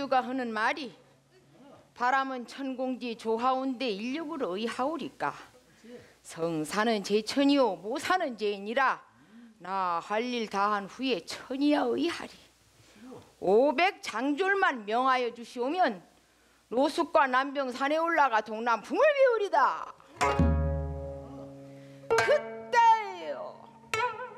조류가 하는 말이 바람은 천공지 조하온데 인력으로 의하오리까. 성사는 제천이요 모사는 제인이라 나 할 일 다한 후에 천이야 의하리. 500장졸만 명하여 주시오면 노숙과 남병 산에 올라가 동남풍을 배우리다.